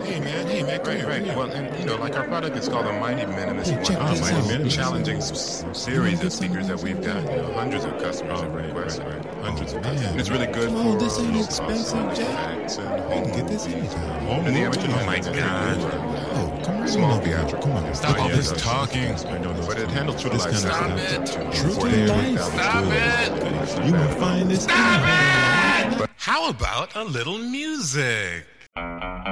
Hey, man, come Right. here. Well, and like our product is called the Mighty Minimus. Hey, check this Mighty out. Minimus. Challenging series of speakers that we've got. Hundreds of customers have requested. Hundreds of customers. It's really good Come on, for this ain't low expensive, cost Jack. effects and We can get this anytime. And the original my is very God. good. Oh, come on. Small over here. theatrical. Come on. Stop all this Yes, talking. I know, but it handles true to This life. kind of sound. stuff. To True to 48,000 life. Stop good. it. You will find this anytime. How about a little music?